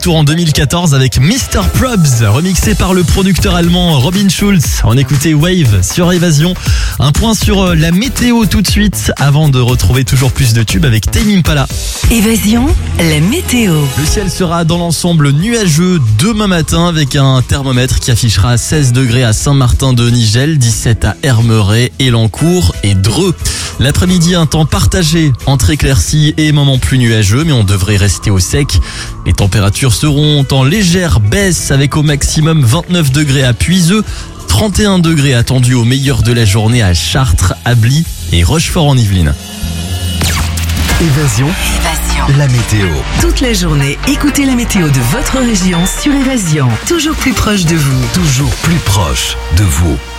retour en 2014 avec Mr. Probs, remixé par le producteur allemand Robin Schulz. On écoutait Wave sur Évasion. Un point sur la météo tout de suite, avant de retrouver toujours plus de tubes avec Tame Impala. Évasion, la météo. Le ciel sera dans l'ensemble nuageux demain matin avec un thermomètre qui affichera 16 degrés à Saint-Martin-de-Nigel, 17 à Hermeret, Elancourt et Dreux. L'après-midi, un temps partagé entre éclaircies et moments plus nuageux, mais on devrait rester au sec. Les températures seront en légère baisse avec au maximum 29 degrés à Puiseux, 31 degrés attendus au meilleur de la journée à Chartres, Ably et Rochefort en Yvelines. Évasion, la météo. Toute la journée, écoutez la météo de votre région sur Évasion. Toujours plus proche de vous. Toujours plus proche de vous.